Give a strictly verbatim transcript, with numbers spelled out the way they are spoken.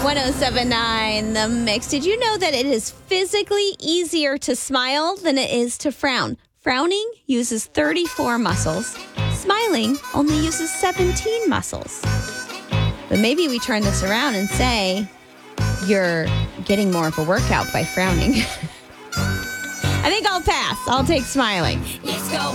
one oh seven point nine The Mix. Did you know that it is physically easier to smile than it is to frown? Frowning uses thirty-four muscles. Smiling only uses seventeen muscles. But maybe we turn this around and say you're getting more of a workout by frowning. I think I'll pass. I'll take smiling.